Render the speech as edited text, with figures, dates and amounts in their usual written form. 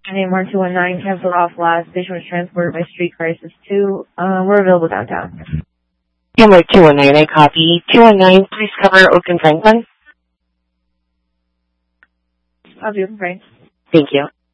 NAMR 219, cancel off last. Station was transported by Street Crisis 2. We're available downtown. NAMR 219, I copy. 219, please cover Oakland Franklin. I'll be open, Frank. Thank you.